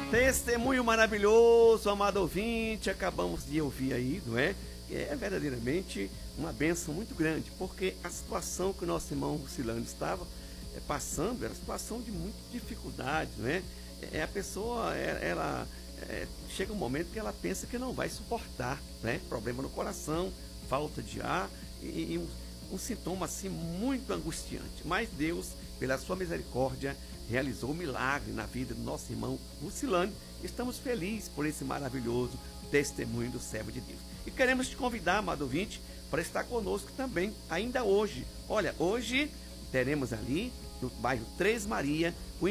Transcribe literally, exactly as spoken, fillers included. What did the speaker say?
Testemunho maravilhoso, amado ouvinte, acabamos de ouvir aí, não é? É verdadeiramente uma bênção muito grande, porque a situação que o nosso irmão Rucilânio estava é, passando era uma situação de muita dificuldade, não é? É, a pessoa, é, ela é, chega um momento que ela pensa que não vai suportar, né? Problema no coração, falta de ar e, e um, um sintoma assim muito angustiante. Mas Deus, pela sua misericórdia, realizou um milagre na vida do nosso irmão Rucilânio. Estamos felizes por esse maravilhoso testemunho do servo de Deus. E queremos te convidar, amado ouvinte, para estar conosco também, ainda hoje. Olha, hoje teremos ali, no bairro Três Maria, o